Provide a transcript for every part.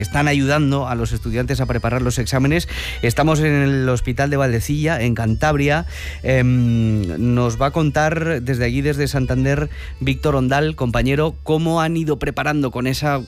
están ayudando a los estudiantes a preparar los exámenes. Estamos en el Hospital de Valdecilla, en Cantabria. Nos va a contar desde allí, desde Santander, Víctor Ondal, compañero, cómo han ido preparando con esa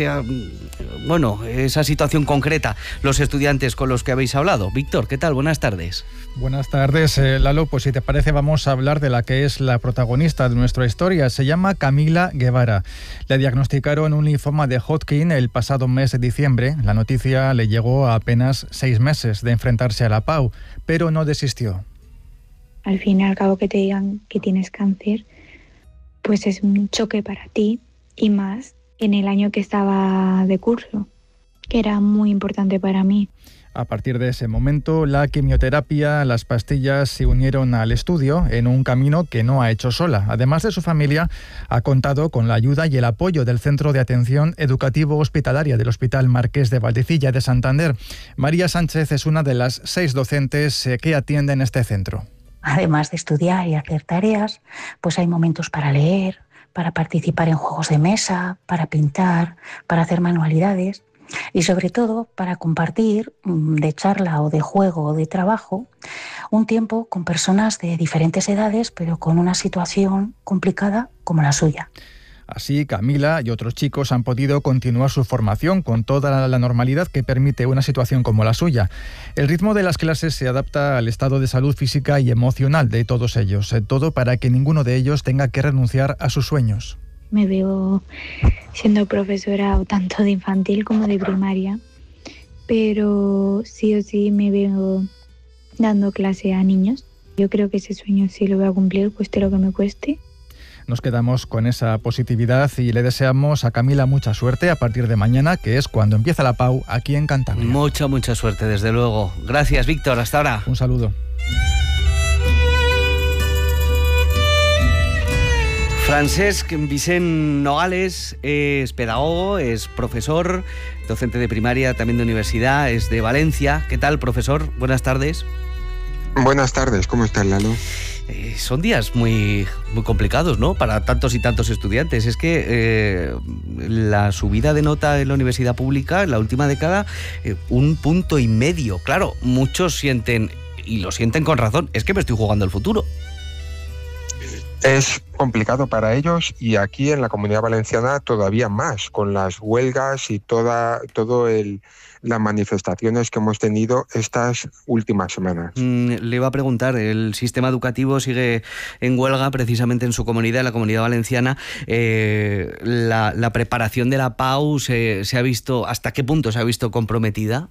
situación concreta los estudiantes con los que habéis hablado. Víctor, ¿qué tal? Buenas tardes. Buenas tardes, Lalo. Pues si te parece, vamos a hablar de la que es la protagonista de nuestra historia. Se llama Camila Guevara. Le diagnosticaron un linfoma de Hodgkin el pasado mes de diciembre. La noticia le llegó a apenas 6 meses de enfrentarse a la PAU, pero no desistió. Al fin y al cabo, que te digan que tienes cáncer, pues es un choque para ti, y más en el año que estaba de curso, que era muy importante para mí. A partir de ese momento, la quimioterapia, las pastillas se unieron al estudio en un camino que no ha hecho sola. Además de su familia, ha contado con la ayuda y el apoyo del Centro de Atención Educativo Hospitalaria del Hospital Marqués de Valdecilla de Santander. María Sánchez es una de las 6 docentes que atienden este centro. Además de estudiar y hacer tareas, pues hay momentos para leer, para participar en juegos de mesa, para pintar, para hacer manualidades. Y sobre todo para compartir de charla o de juego o de trabajo un tiempo con personas de diferentes edades, pero con una situación complicada como la suya. Así, Camila y otros chicos han podido continuar su formación con toda la normalidad que permite una situación como la suya. El ritmo de las clases se adapta al estado de salud física y emocional de todos ellos, todo para que ninguno de ellos tenga que renunciar a sus sueños. Me veo siendo profesora tanto de infantil como de primaria, pero sí o sí me veo dando clase a niños. Yo creo que ese sueño sí lo voy a cumplir, cueste lo que me cueste. Nos quedamos con esa positividad y le deseamos a Camila mucha suerte a partir de mañana, que es cuando empieza la PAU aquí en Cantabria. Mucha suerte, desde luego. Gracias, Víctor. Hasta ahora. Un saludo. Francesc Vicent Nogales es pedagogo, es profesor, docente de primaria, también de universidad, es de Valencia. ¿Qué tal, profesor? Buenas tardes. Buenas tardes, ¿cómo estás, Lalo? Son días muy complicados, ¿no?, para tantos y tantos estudiantes. Es que la subida de nota en la universidad pública en la última década, 1,5 puntos. Claro, muchos sienten, y lo sienten con razón, es que me estoy jugando el futuro. Es complicado para ellos, y aquí en la Comunidad Valenciana todavía más, con las huelgas y las manifestaciones que hemos tenido estas últimas semanas. Le iba a preguntar, el sistema educativo sigue en huelga precisamente en su comunidad, en la Comunidad Valenciana. La preparación de la PAU se ha visto, ¿hasta qué punto se ha visto comprometida?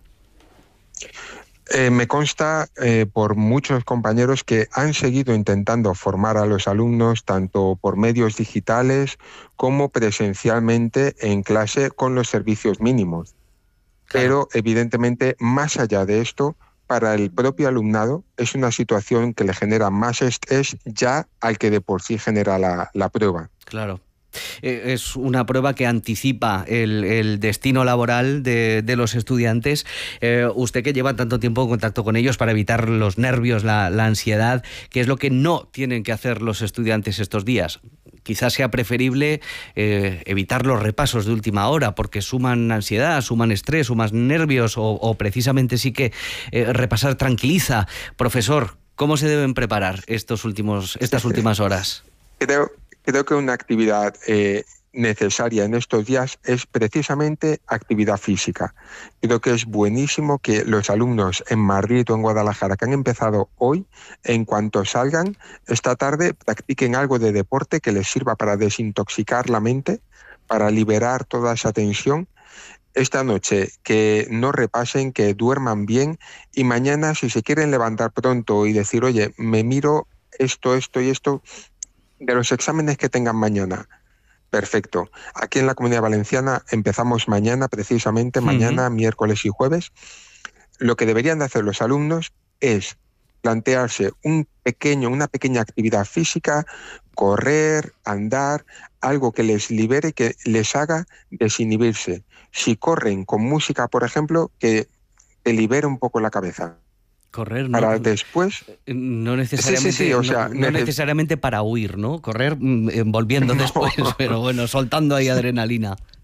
Me consta por muchos compañeros que han seguido intentando formar a los alumnos tanto por medios digitales como presencialmente en clase con los servicios mínimos. Claro. Pero evidentemente, más allá de esto, para el propio alumnado es una situación que le genera más estrés ya al que de por sí genera la prueba. Claro. Es una prueba que anticipa el destino laboral de los estudiantes. Usted, que lleva tanto tiempo en contacto con ellos para evitar los nervios, la ansiedad, ¿qué es lo que no tienen que hacer los estudiantes estos días? Quizás sea preferible evitar los repasos de última hora, porque suman ansiedad, suman estrés, suman nervios, o precisamente sí que repasar tranquiliza. Profesor, ¿cómo se deben preparar estas últimas horas? Creo que una actividad necesaria en estos días es precisamente actividad física. Creo que es buenísimo que los alumnos en Madrid o en Guadalajara que han empezado hoy, en cuanto salgan esta tarde, practiquen algo de deporte que les sirva para desintoxicar la mente, para liberar toda esa tensión. Esta noche que no repasen, que duerman bien, y mañana, si se quieren levantar pronto y decir, oye, me miro esto y esto de los exámenes que tengan mañana, perfecto. Aquí en la Comunidad Valenciana empezamos mañana, precisamente mañana, miércoles y jueves. Lo que deberían de hacer los alumnos es plantearse una pequeña actividad física, correr, andar, algo que les libere, que les haga desinhibirse. Si corren con música, por ejemplo, que te libere un poco la cabeza. Correr, para después... No necesariamente, sí, o sea, no necesariamente para huir, ¿no? Correr volviendo después, pero bueno, soltando ahí adrenalina.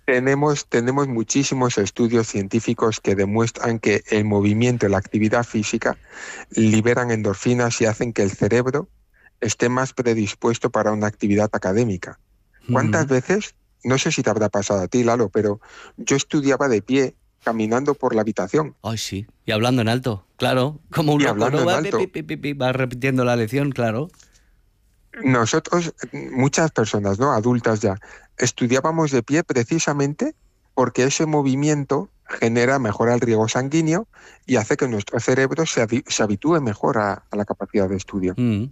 Tenemos muchísimos estudios científicos que demuestran que el movimiento y la actividad física liberan endorfinas y hacen que el cerebro esté más predispuesto para una actividad académica. ¿Cuántas veces, no sé si te habrá pasado a ti, Lalo, pero yo estudiaba de pie, caminando por la habitación? Ay, sí, y hablando en alto, claro, como un loco, ¿no? Va repitiendo la lección, claro. Nosotros, muchas personas, ¿no?, adultas ya, estudiábamos de pie precisamente porque ese movimiento mejora el riego sanguíneo y hace que nuestro cerebro se habitúe mejor a la capacidad de estudio.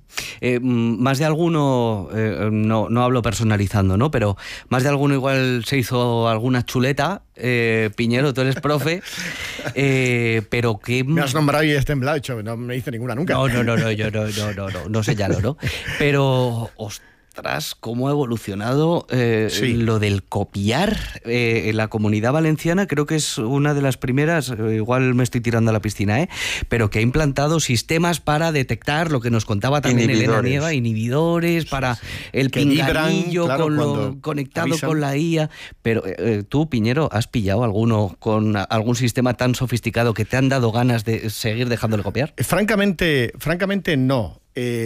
Más de alguno, no hablo personalizando, ¿no?, pero más de alguno igual se hizo alguna chuleta. Piñero, tú eres profe, pero que... Me has nombrado y he temblado, no me hice ninguna nunca. No señalo, ¿no? Pero... Ostras, cómo ha evolucionado lo del copiar. En la Comunidad Valenciana creo que es una de las primeras, igual me estoy tirando a la piscina, pero que ha implantado sistemas para detectar lo que nos contaba también Elena Nieva, inhibidores, para el pinganillo, claro, conectado con la IA. Pero tú, Piñero, ¿has pillado alguno con algún sistema tan sofisticado que te han dado ganas de seguir dejándole copiar? Francamente no.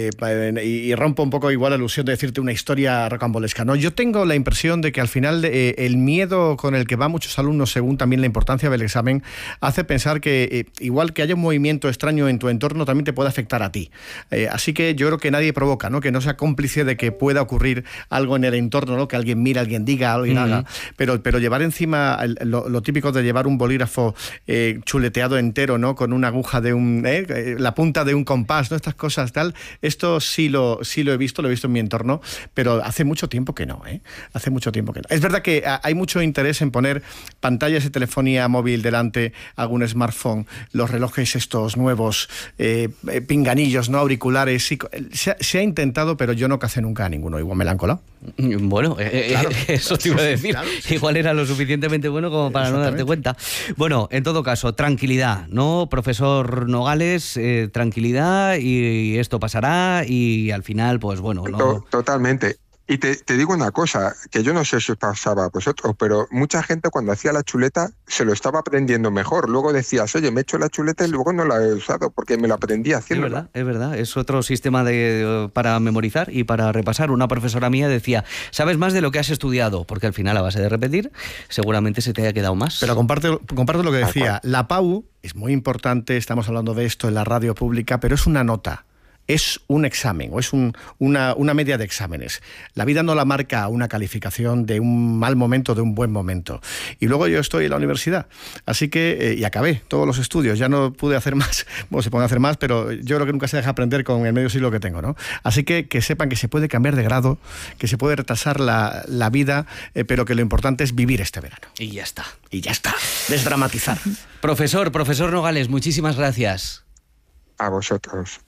Y rompo un poco igual la ilusión de decirte una historia rocambolesca, ¿no? Yo tengo la impresión de que al final el miedo con el que van muchos alumnos, según también la importancia del examen, hace pensar que igual que haya un movimiento extraño en tu entorno, también te puede afectar a ti. Así que yo creo que nadie provoca, ¿no?, que no sea cómplice de que pueda ocurrir algo en el entorno, ¿no?, que alguien mire, alguien diga, alguien haga. Pero llevar encima lo típico de llevar un bolígrafo chuleteado entero, ¿no?, con una aguja de la punta de un compás, ¿no?, estas cosas tal. Esto sí lo he visto en mi entorno, pero hace mucho tiempo que no, Hace mucho tiempo que no. Es verdad que hay mucho interés en poner pantallas de telefonía móvil delante, algún smartphone, los relojes estos nuevos, pinganillos, ¿no?, auriculares. Sí, se ha intentado, pero yo no casé nunca a ninguno. Igual me la han colado. Bueno, claro, eso te iba a decir. Claro, sí. Igual era lo suficientemente bueno como para no darte cuenta. Bueno, en todo caso, tranquilidad, ¿no, profesor Nogales? Tranquilidad, y esto pasará, y al final, pues bueno, ¿no? Totalmente. Y te digo una cosa, que yo no sé si os pasaba a vosotros, pero mucha gente cuando hacía la chuleta se lo estaba aprendiendo mejor. Luego decías, oye, me he hecho la chuleta y luego no la he usado porque me lo aprendí haciendo. Es verdad. Es otro sistema para memorizar y para repasar. Una profesora mía decía, sabes más de lo que has estudiado, porque al final, a base de repetir, seguramente se te haya quedado más. Pero comparto lo que decía. La PAU es muy importante, estamos hablando de esto en la radio pública, pero es una nota. Es un examen o es una media de exámenes. La vida no la marca una calificación de un mal momento, de un buen momento. Y luego yo estoy en la universidad, así que, y acabé todos los estudios, ya no pude hacer más. Bueno, se puede hacer más, pero yo creo que nunca se deja aprender con el medio siglo que tengo, ¿no? Así que sepan que se puede cambiar de grado, que se puede retrasar la vida, pero que lo importante es vivir este verano. Y ya está. Desdramatizar. Profesor Nogales, muchísimas gracias. A vosotros.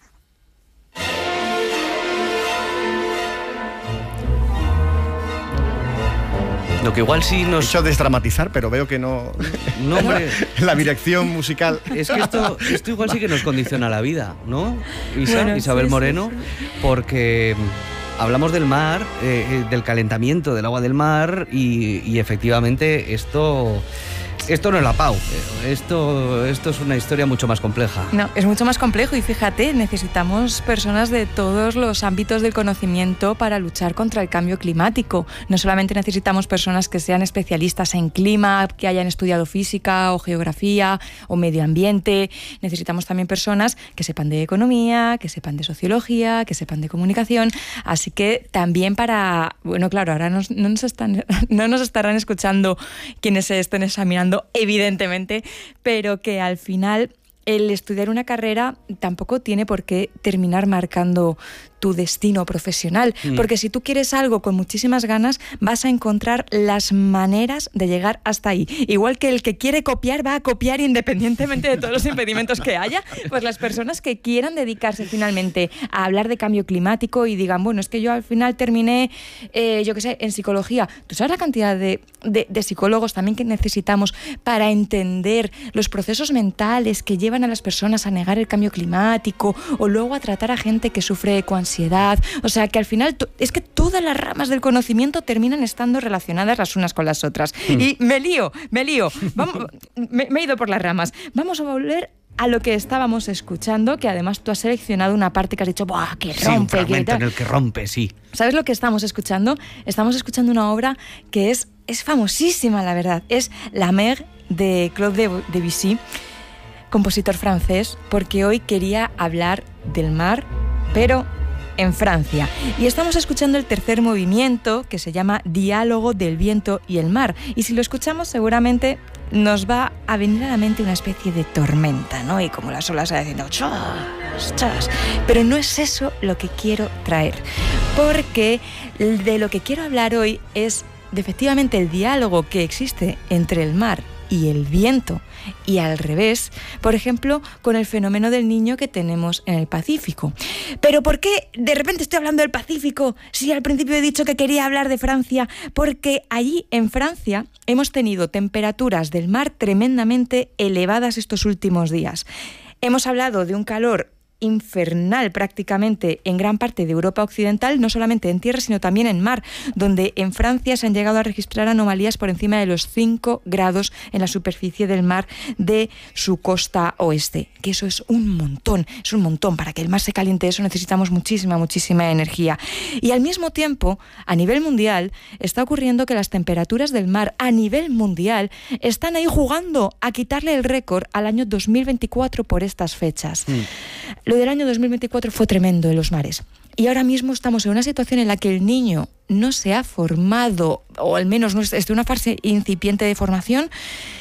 Lo que igual sí nos... He hecho desdramatizar, pero veo que no... No, hombre. La dirección musical. Es que esto igual sí que nos condiciona la vida, ¿no? Isabel Moreno, porque hablamos del mar, del calentamiento del agua del mar, y efectivamente esto no es la PAU, esto es una historia mucho más compleja. No, es mucho más complejo, y fíjate, necesitamos personas de todos los ámbitos del conocimiento para luchar contra el cambio climático. No solamente necesitamos personas que sean especialistas en clima, que hayan estudiado física o geografía o medio ambiente, necesitamos también personas que sepan de economía, que sepan de sociología, que sepan de comunicación, así que también bueno, claro, ahora no nos estarán escuchando quienes se estén examinando, evidentemente, pero que al final el estudiar una carrera tampoco tiene por qué terminar marcando tu destino profesional, porque si tú quieres algo con muchísimas ganas, vas a encontrar las maneras de llegar hasta ahí. Igual que el que quiere copiar va a copiar independientemente de todos los impedimentos que haya, pues las personas que quieran dedicarse finalmente a hablar de cambio climático y digan, bueno, es que yo al final terminé, yo qué sé, en psicología. ¿Tú sabes la cantidad de psicólogos también que necesitamos para entender los procesos mentales que llevan a las personas a negar el cambio climático, o luego a tratar a gente que sufre con ansiedad. O sea, que al final es que todas las ramas del conocimiento terminan estando relacionadas las unas con las otras. Y me lío. Vamos, me he ido por las ramas. Vamos a volver a lo que estábamos escuchando, que además tú has seleccionado una parte que has dicho, ¡buah, que rompe! Sí, un fragmento en el que rompe, sí. ¿Sabes lo que estamos escuchando? Estamos escuchando una obra que es famosísima, la verdad. Es La Mer de Claude Debussy, compositor francés, porque hoy quería hablar del mar, pero en Francia. Y estamos escuchando el tercer movimiento, que se llama Diálogo del viento y el mar. Y si lo escuchamos, seguramente nos va a venir a la mente una especie de tormenta, ¿no? Y como las olas haciendo chas, chas. Pero no es eso lo que quiero traer, porque de lo que quiero hablar hoy es de efectivamente el diálogo que existe entre el mar y el viento, y al revés, por ejemplo, con el fenómeno del niño que tenemos en el Pacífico. ¿Pero por qué de repente estoy hablando del Pacífico si al principio he dicho que quería hablar de Francia? Porque allí, en Francia, hemos tenido temperaturas del mar tremendamente elevadas estos últimos días. Hemos hablado de un calor infernal prácticamente en gran parte de Europa Occidental, no solamente en tierra, sino también en mar, donde en Francia se han llegado a registrar anomalías por encima de los 5 grados en la superficie del mar de su costa oeste, que eso es un montón. Para que el mar se caliente eso necesitamos muchísima energía. Y al mismo tiempo, a nivel mundial, está ocurriendo que las temperaturas del mar a nivel mundial están ahí jugando a quitarle el récord al año 2024 por estas fechas. Lo del año 2024 fue tremendo en los mares. Y ahora mismo estamos en una situación en la que el niño no se ha formado, o al menos no es de una fase incipiente de formación,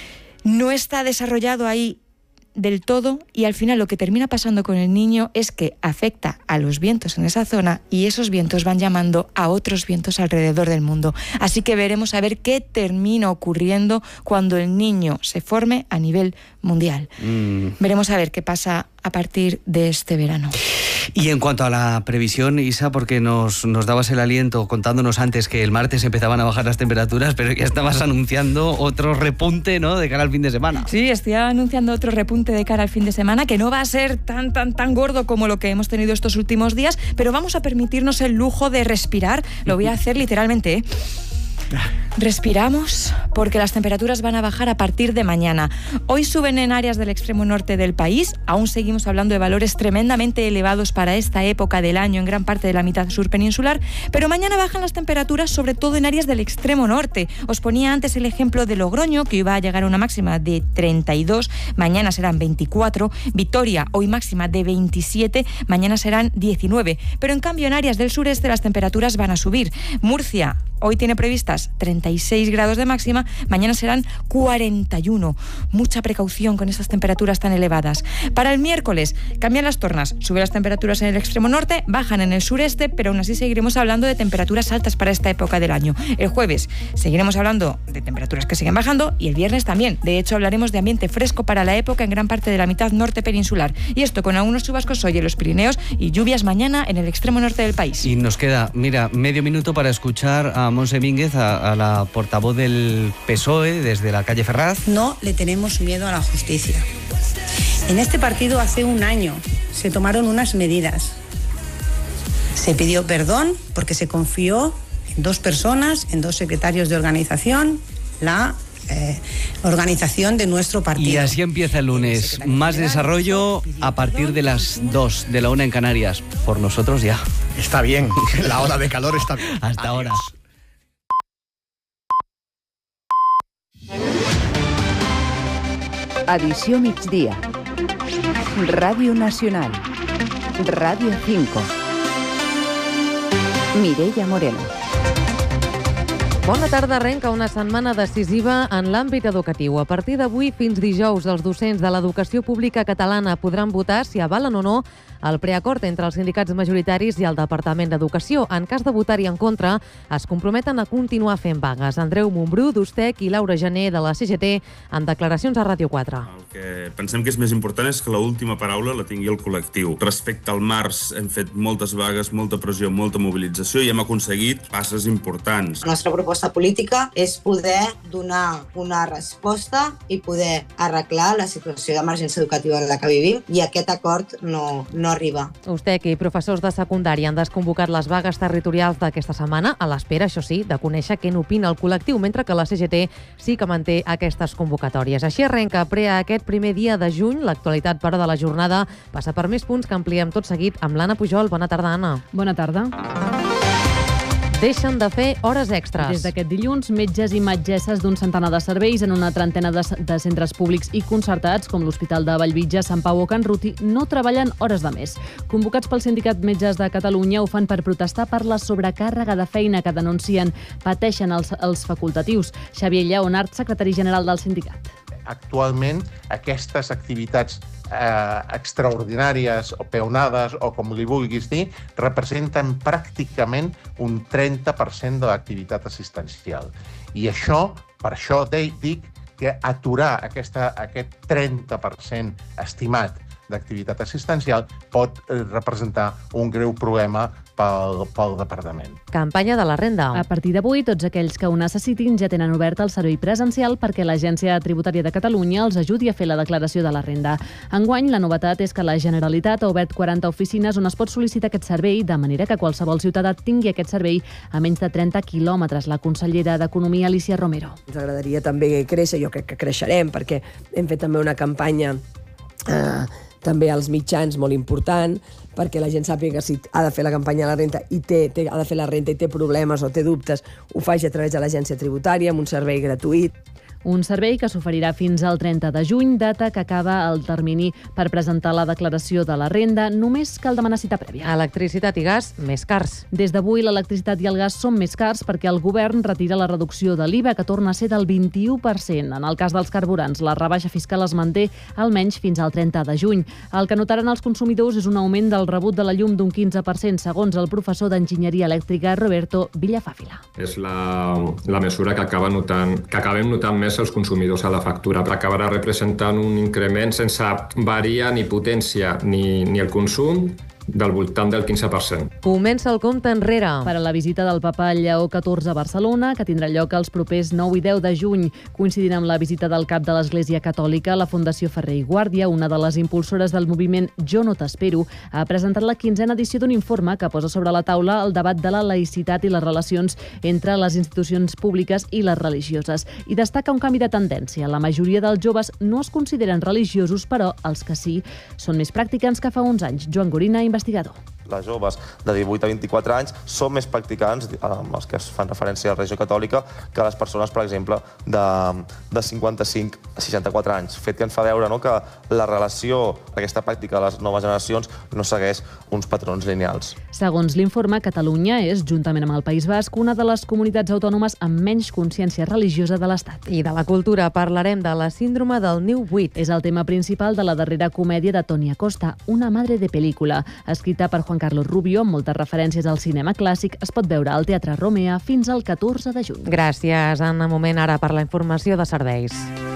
no está desarrollado ahí del todo, y al final lo que termina pasando con el niño es que afecta a los vientos en esa zona, y esos vientos van llamando a otros vientos alrededor del mundo. Así que veremos a ver qué termina ocurriendo cuando el niño se forme a nivel mundial. Veremos a ver qué pasa a partir de este verano. Y en cuanto a la previsión, Isa, porque nos dabas el aliento contándonos antes que el martes empezaban a bajar las temperaturas, pero ya estabas anunciando otro repunte, ¿no?, de cara al fin de semana. Sí, estoy anunciando otro repunte de cara al fin de semana, que no va a ser tan gordo como lo que hemos tenido estos últimos días, pero vamos a permitirnos el lujo de respirar. Lo voy a hacer literalmente, ¿eh? Respiramos, porque las temperaturas van a bajar a partir de mañana. Hoy suben en áreas del extremo norte del país. Aún seguimos hablando de valores tremendamente elevados para esta época del año en gran parte de la mitad sur peninsular, pero mañana bajan las temperaturas, sobre todo en áreas del extremo norte. Os ponía antes el ejemplo de Logroño, que iba a llegar a una máxima de 32, mañana serán 24. Vitoria, hoy máxima de 27, mañana serán 19. Pero en cambio en áreas del sureste las temperaturas van a subir. Murcia hoy tiene previstas 36 grados de máxima, mañana serán 41. Mucha precaución con esas temperaturas tan elevadas. Para el miércoles cambian las tornas, suben las temperaturas en el extremo norte, bajan en el sureste, pero aún así seguiremos hablando de temperaturas altas para esta época del año. El jueves seguiremos hablando de temperaturas que siguen bajando, y el viernes también. De hecho, hablaremos de ambiente fresco para la época en gran parte de la mitad norte peninsular. Y esto con algunos chubascos hoy en los Pirineos y lluvias mañana en el extremo norte del país. Y nos queda, mira, medio minuto para escuchar a Montse Mínguez, a la portavoz del PSOE desde la calle Ferraz. No le tenemos miedo a la justicia. En este partido hace un año se tomaron unas medidas. Se pidió perdón porque se confió en 2 personas, en 2 secretarios de organización, la organización de nuestro partido. Y así empieza el lunes. Más desarrollo a partir de las 2 de la 1 en Canarias. Por nosotros ya. Está bien, la hora de calor está bien. Hasta ahora. Edició migdia. Ràdio Nacional. Ràdio 5. Mireia Moreno. Bona tarda, arrenca una setmana decisiva en l'àmbit educatiu. A partir d'avui fins dijous, els docents de l'educació pública catalana podran votar si avalen o no el preacord entre els sindicats majoritaris i el Departament d'Educació. En cas de votar-hi en contra, es comprometen a continuar fent vagues. Andreu Montbrú, d'Ustec, i Laura Gené, de la CGT, en declaracions a Ràdio 4. El que pensem que és més important és que l'última paraula la tingui el col·lectiu. Respecte al març, hem fet moltes vagues, molta pressió, molta mobilització i hem aconseguit passes importants. La nostra proposta proposta política és poder donar una resposta i poder arreglar la situació d'emergència educativa en la que vivim, i aquest acord no arriba. USTEC i professors de secundària han desconvocat les vagues territorials d'aquesta setmana, a l'espera, això sí, de conèixer què n'opina el col·lectiu, mentre que la CGT sí que manté aquestes convocatòries. Així arrenca aquest primer dia de juny. L'actualitat, però, de la jornada passa per més punts que ampliem tot seguit amb l'Anna Pujol. Bona tarda, Anna. Bona tarda. Deixen de fer hores extres. Des d'aquest dilluns, metges i metgesses d'un centenar de serveis en una trentena de centres públics i concertats, com l'Hospital de Bellvitge, Sant Pau o Can Ruti, no treballen hores de més. Convocats pel Sindicat Metges de Catalunya, ho fan per protestar per la sobrecàrrega de feina que denuncien pateixen els facultatius. Xavier Lleonart, secretari general del sindicat. Actualment, aquestes activitats extraordinàries o peonades, o com li vulguis dir, representen pràcticament un 30% de l'activitat assistencial. I això, per això dic que aturar aquest 30% estimat d'activitat assistencial pot representar un greu problema pel departament. Campanya de la renda. A partir d'avui, tots aquells que ho necessitin ja tenen obert el servei presencial perquè l'Agència Tributària de Catalunya els ajudi a fer la declaració de la renda. Enguany, la novetat és que la Generalitat ha obert 40 oficines on es pot sol·licitar aquest servei, de manera que qualsevol ciutadà tingui aquest servei a menys de 30 quilòmetres. La consellera d'Economia, Alicia Romero. Ens agradaria també créixer, jo crec que creixerem, perquè hem fet també una campanya també als mitjans molt important, perquè la gent sàpiga que si ha de fer la campanya de la renta i ha de fer la renta i té problemes o té dubtes, ho faci a través de l'Agència Tributària amb un servei gratuït. Un servei que s'oferirà fins al 30 de juny, data que acaba el termini per presentar la declaració de la renda. Només cal demanar cita prèvia. Electricitat i gas, més cars. Des d'avui, l'electricitat i el gas són més cars perquè el govern retira la reducció de l'IVA, que torna a ser del 21%. En el cas dels carburants, la rebaixa fiscal es manté almenys fins al 30 de juny. El que notaran els consumidors és un augment del rebut de la llum d'un 15%, segons el professor d'Enginyeria Elèctrica, Roberto Villafàfila. És la mesura que acabem notant més els consumidors a la factura. Acabarà representant un increment sense variar ni potència ni el consum del voltant del 15%. Comença el compte enrere. Per a la visita del papa Lleó XIV a Barcelona, que tindrà lloc els propers 9 i 10 de juny. Coincidint amb la visita del cap de l'Església Catòlica, la Fundació Ferrer i Guàrdia, una de les impulsores del moviment Jo no t'espero, ha presentat la 15a edició d'un informe que posa sobre la taula el debat de la laïcitat i les relacions entre les institucions públiques i les religioses. I destaca un canvi de tendència. La majoria dels joves no es consideren religiosos, però els que sí són més practicants que fa uns anys. Joan Gorina, investigador. Les joves de 18 a 24 anys són més practicants, els que es fan referència a la religió catòlica, que les persones, per exemple, de 55 a 64 anys. Fet que ens fa veure que la relació, aquesta pràctica de les noves generacions, no segueix uns patrons lineals. Segons l'informe, Catalunya és, juntament amb el País Basc, una de les comunitats autònomes amb menys consciència religiosa de l'Estat. I de la cultura parlarem de la síndrome del niu buit. És el tema principal de la darrera comèdia de Toni Acosta, Una madre de pel·lícula. Escrita per Juan Carlos Rubio, amb moltes referències al cinema clàssic, es pot veure al Teatre Romea fins al 14 de juny. Gràcies, Anna. Moment ara per la informació de serveis.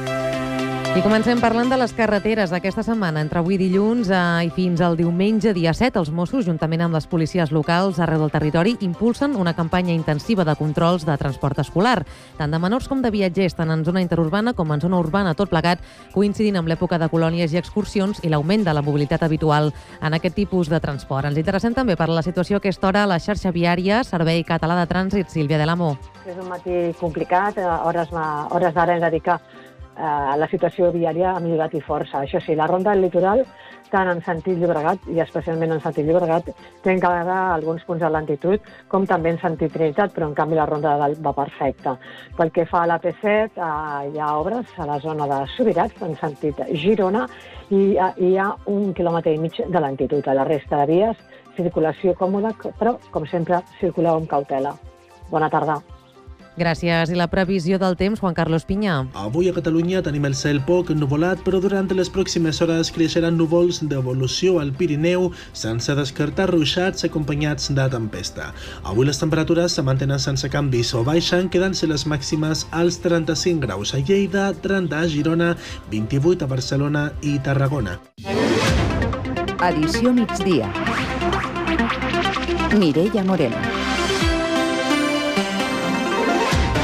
I comencem parlant de les carreteres d'aquesta setmana. Entre avui dilluns i fins al diumenge, dia 7, els Mossos, juntament amb les policies locals arreu del territori, impulsen una campanya intensiva de controls de transport escolar, tant de menors com de viatgers, tant en zona interurbana com en zona urbana, tot plegat coincidint amb l'època de colònies i excursions i l'augment de la mobilitat habitual en aquest tipus de transport. Ens interessem també per la situació a aquesta hora a la xarxa viària, Servei Català de Trànsit. Sílvia de l'Amo. És un matí complicat, hores d'ara hem de dir que la situació viària ha millorat i força. Això sí, la ronda del litoral, tant en sentit Llobregat i especialment en sentit Llobregat, té encara alguns punts de lentitud, com també en sentit Trinitat, però en canvi la ronda de Dalt va perfecta. Pel que fa a l'AP7, hi ha obres a la zona de Subirats, en sentit Girona, i hi ha 1,5 quilòmetres de lentitud. A la resta de vies, circulació còmoda, però, com sempre, circuleu amb cautela. Bona tarda. Gràcies. I la previsió del temps, Juan Carlos Piña. Avui a Catalunya tenim el cel poc ennuvolat, però durant les pròximes hores creixeran núvols d'evolució al Pirineu, sense descartar ruixats acompanyats de tempesta. Avui les temperatures se mantenen sense canvis o baixen, quedant-se les màximes als 35 graus a Lleida, 30 a Girona, 28 a Barcelona i Tarragona. Edició migdia. Mireia Moreno.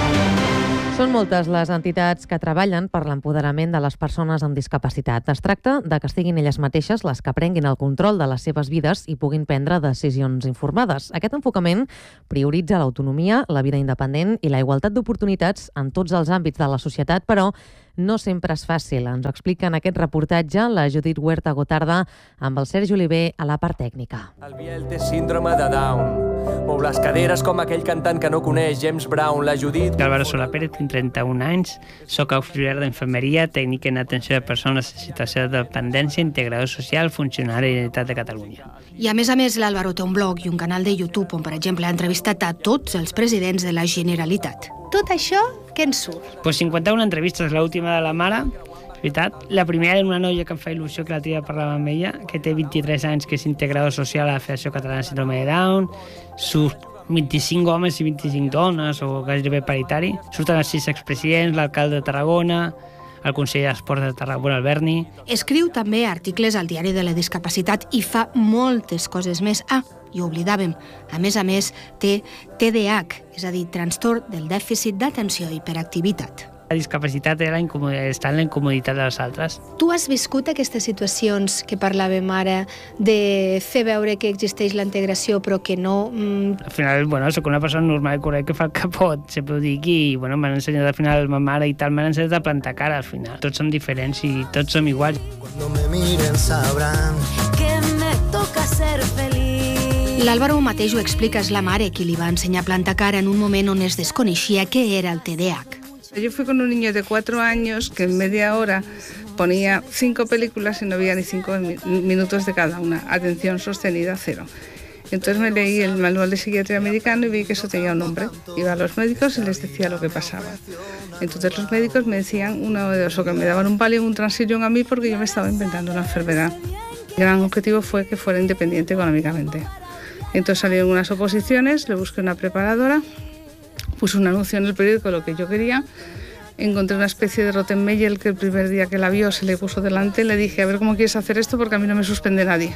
Són moltes les entitats que treballen per l'empoderament de les persones amb discapacitat. Es tracta de que siguin elles mateixes les que prenguin el control de les seves vides i puguin prendre decisions informades. Aquest enfocament prioritza l'autonomia, la vida independent i la igualtat d'oportunitats en tots els àmbits de la societat, però no sempre és fàcil. Ens ho explica en aquest reportatge la Judit Huerta Gotarda amb el Sergi Oliver a la part tècnica. El Biel té síndrome de Down. Mou les caderes com aquell cantant que no coneix, James Brown. La Judit... Álvaro Sola Pérez, tinc 31 anys, soc auxiliar d'infermeria, tècnic en atenció de persones en situació de dependència, integrador social, funcionari de Generalitat de Catalunya. I a més, l'Álvaro té un blog i un canal de YouTube on, per exemple, ha entrevistat a tots els presidents de la Generalitat. Tot això, què en surt? Pues 51 entrevistes, l'última de la mare, és veritat. La primera era una noia que em fa il·lusió que la tia parlava amb ella, que té 23 anys, que és integrador social a la Federació Catalana de Síndrome de Down, surt 25 homes i 25 dones, o gairebé paritari. Surten els 6 expresidents, l'alcalde de Tarragona, el conseller d'Esports de Tarragona, el Berni. Escriu també articles al Diari de la Discapacitat i fa moltes coses més. I ho oblidàvem. A més, té TDAH, és a dir, trastorn del dèficit d'atenció i hiperactivitat. La discapacitat era estar en la incomoditat dels altres. Tu has viscut aquestes situacions que parlàvem ara de fer veure que existeix la integració però que no... Al final, soc una persona normal i correcta que fa el que pot, sempre ho dic, i m'han ensenyat al final ma mare i tal, m'han ensenyat a plantar cara al final. Tots som diferents i tots som iguals. Cuando me miren sabrán que me toca ser feliz. L'Álvaro mateix ho explica, és la mare qui li va ensenyar a plantar cara en un moment on es desconeixia què era el TDAH. Yo fui con un niño de 4 años que en media hora ponía 5 películas y no había ni 5 minutos de cada una. Atención sostenida, 0. Entonces me leí el manual de psiquiatría americano y vi que eso tenía un nombre. Iba a los médicos y les decía lo que pasaba. Entonces los médicos me decían una de dos, o que me daban un Valium, un Transilium a mí porque yo me estaba inventando una enfermedad. El gran objetivo fue que fuera independiente económicamente. Entonces salieron unas oposiciones, le busqué una preparadora, puse un anuncio en el periódico de lo que yo quería, encontré una especie de Rottenmeier que el primer día que la vio se le puso delante, le dije, a ver cómo quieres hacer esto porque a mí no me suspende nadie.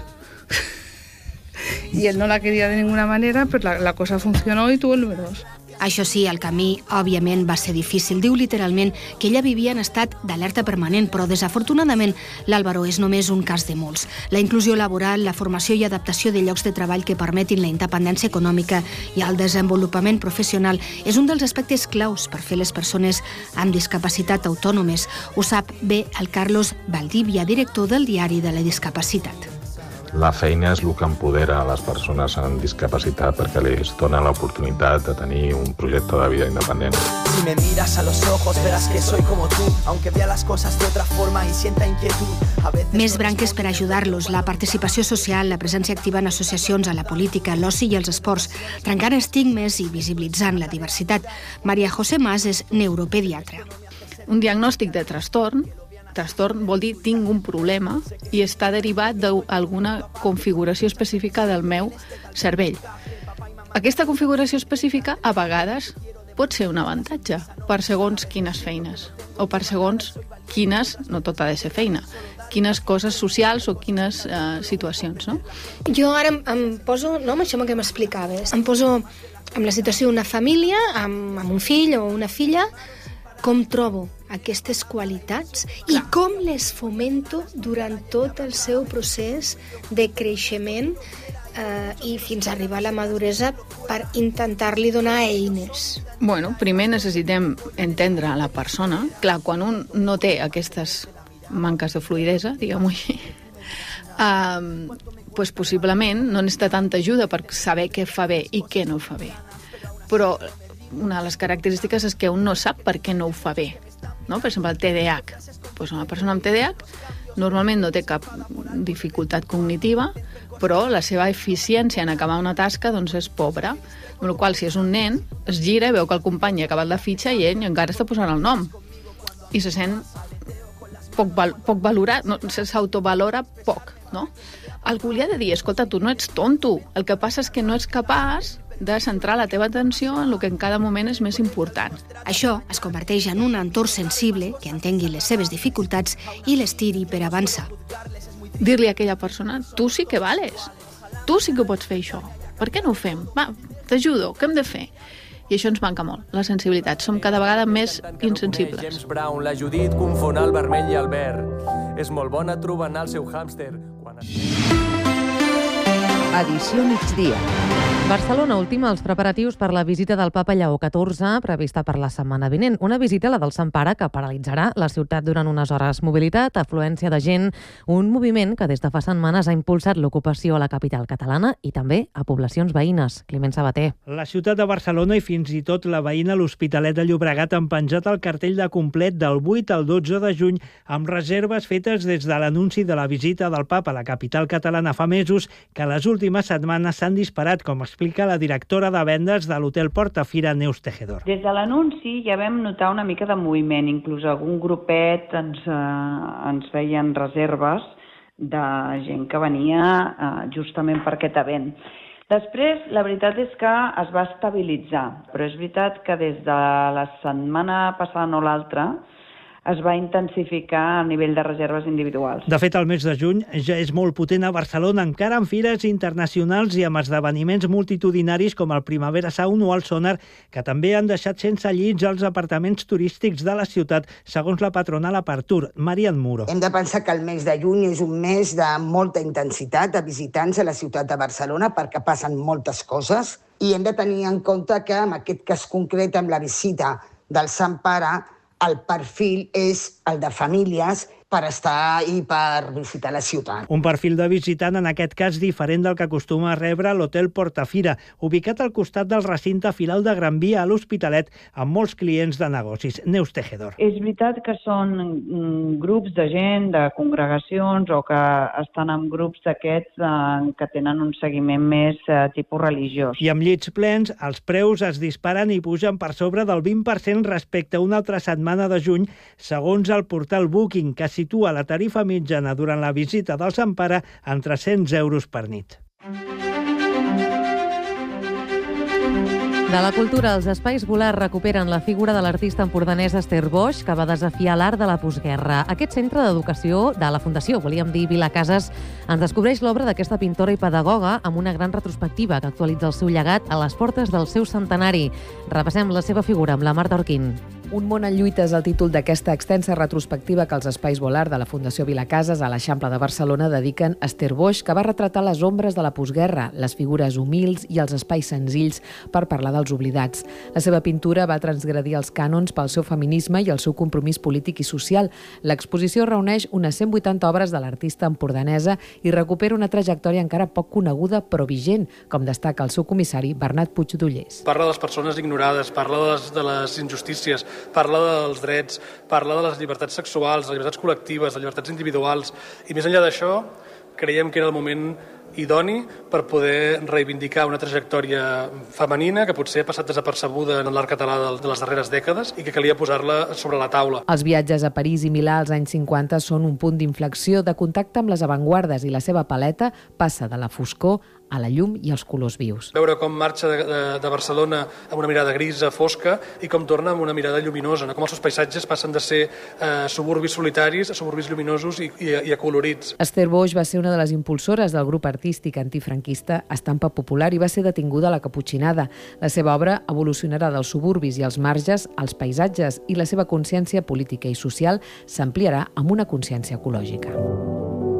Y él no la quería de ninguna manera, pero la cosa funcionó y tuvo el número 2. Això sí, el camí, òbviament, va ser difícil. Diu literalment que ella vivia en estat d'alerta permanent, però desafortunadament l'Álvaro és només un cas de molts. La inclusió laboral, la formació i adaptació de llocs de treball que permetin la independència econòmica i el desenvolupament professional és un dels aspectes claus per fer les persones amb discapacitat autònomes. Ho sap bé el Carlos Valdivia, director del Diari de la Discapacitat. La feina és el que empodera a les persones amb discapacitat perquè les dona l'oportunitat de tenir un projecte de vida independent. Si me miras a los ojos verás que soy como tú, aunque vea las cosas de otra forma y sienta inquietud. Més branques per ajudar-los, la participació social, la presència activa en associacions, a la política, l'oci i els esports, trencant estigmes i visibilitzant la diversitat. Maria José Mas és neuropediatra. Un diagnòstic de trastorn vol dir tinc un problema i està derivat d'alguna configuració específica del meu cervell. Aquesta configuració específica a vegades pot ser un avantatge per segons quines feines o per segons quines, no tot ha de ser feina, quines coses socials o quines situacions, no? Jo ara em poso, no, amb això que m'explicaves, em poso en la situació d'una família, amb un fill o una filla. Com trobo aquestes qualitats i com les fomento durant tot el seu procés de creixement i fins a arribar a la maduresa per intentar-li donar eines? Bueno, primer necessitem entendre la persona. Clar, quan un no té aquestes manques de fluidesa, diguem-ho així, pues possiblement no necessita tanta ajuda per saber què fa bé i què no fa bé. Però una de les característiques és que un no sap per què no ho fa bé. No? Per exemple, el TDAH. Pues una persona amb TDAH normalment no té cap dificultat cognitiva, però la seva eficiència en acabar una tasca doncs, és pobra. Amb la qual cosa, si és un nen, es gira i veu que el company ha acabat la fitxa i ell encara està posant el nom. I se sent poc valorat, no, s'autovalora poc. No? Algú li ha de dir, escolta, tu no ets tonto, el que passa és que no ets capaç de centrar la teva atenció en el que en cada moment és més important. Això es converteix en un entorn sensible que entengui les seves dificultats i les tiri per avançar. Dir-li a aquella persona, tu sí que vales, tu sí que pots fer això, per què no ho fem? Va, t'ajudo, què hem de fer? I això ens manca molt, la sensibilitat. Som cada vegada més insensibles. James Brown, la Judit confon el vermell i el verd. És molt bona trobant el seu hàmster. Edició migdia. Barcelona ultima els preparatius per la visita del papa Lleó XIV, prevista per la setmana vinent. Una visita, la del Sant Pare, que paralitzarà la ciutat durant unes hores. Mobilitat, afluència de gent, un moviment que des de fa setmanes ha impulsat l'ocupació a la capital catalana i també a poblacions veïnes. Climent Sabater. La ciutat de Barcelona i fins i tot la veïna l'Hospitalet de Llobregat han penjat el cartell de complet del 8 al 12 de juny amb reserves fetes des de l'anunci de la visita del papa a la capital catalana fa mesos, que les últimes setmanes s'han disparat, com explica la directora de vendes de l'hotel Portafira, Neus Tejedor. Des de l'anunci ja vam notar una mica de moviment, inclús algun grupet ens feien reserves de gent que venia justament per aquest event. Després, la veritat és que es va estabilitzar, però és veritat que des de la setmana passada, no l'altra, es va intensificar el nivell de reserves individuals. De fet, el mes de juny ja és molt potent a Barcelona, encara amb fires internacionals i amb esdeveniments multitudinaris com el Primavera Sound o el Sonar, que també han deixat sense llits els apartaments turístics de la ciutat, segons la patronal Apertur, Marian Muro. Hem de pensar que el mes de juny és un mes de molta intensitat de visitants a la ciutat de Barcelona perquè passen moltes coses i hem de tenir en compte que en aquest cas concret amb la visita del Sant Pare el perfil és el de famílies per estar i per visitar la ciutat. Un perfil de visitant, en aquest cas, diferent del que acostuma a rebre l'hotel Portafira, ubicat al costat del recinte Firal de Gran Via a l'Hospitalet, amb molts clients de negocis. Neus Tejedor. És veritat que són grups de gent, de congregacions, o que estan en grups d'aquests que tenen un seguiment més tipus religiós. I amb llits plens, els preus es disparen i pugen per sobre del 20% respecte a una altra setmana de juny, segons el portal Booking, que situa la tarifa mitjana durant la visita del Sant Pare en 300 euros per nit. De la cultura, els Espais Volar recuperen la figura de l'artista empordanès Esther Boix, que va desafiar l'art de la postguerra. Aquest centre d'educació de la Fundació, volíem dir Vilacases, ens descobreix l'obra d'aquesta pintora i pedagoga amb una gran retrospectiva que actualitza el seu llegat a les portes del seu centenari. Repassem la seva figura amb la Marta Orquín. Un món en lluita és el títol d'aquesta extensa retrospectiva que els Espais Volar de la Fundació Vilacases a l'Eixample de Barcelona dediquen a Esther Boix, que va retratar les ombres de la postguerra, les figures humils i els espais senzills per parlar dels oblidats. La seva pintura va transgredir els cànons pel seu feminisme i el seu compromís polític i social. L'exposició reuneix unes 180 obres de l'artista empordanesa i recupera una trajectòria encara poc coneguda però vigent, com destaca el seu comissari Bernat Puigdollers. Parla de les persones ignorades, parla de les injustícies, parla dels drets, parla de les llibertats sexuals, de les llibertats col·lectives, de les llibertats individuals. I més enllà d'això, creiem que era el moment idoni per poder reivindicar una trajectòria femenina que potser ha passat desapercebuda en l'art català de les darreres dècades i que calia posar-la sobre la taula. Els viatges a París i Milà als anys 50 són un punt d'inflexió de contacte amb les avantguardes i la seva paleta passa de la foscor a la llum i els colors vius. Veure com marxa de Barcelona amb una mirada grisa, fosca, i com torna amb una mirada lluminosa, com els seus paisatges passen de ser suburbis solitaris a suburbis lluminosos i acolorits. Esther Boix va ser una de les impulsores del grup artístic antifranquista Estampa Popular i va ser detinguda a la Caputxinada. La seva obra evolucionarà dels suburbis i els marges als paisatges i la seva consciència política i social s'ampliarà amb una consciència ecològica.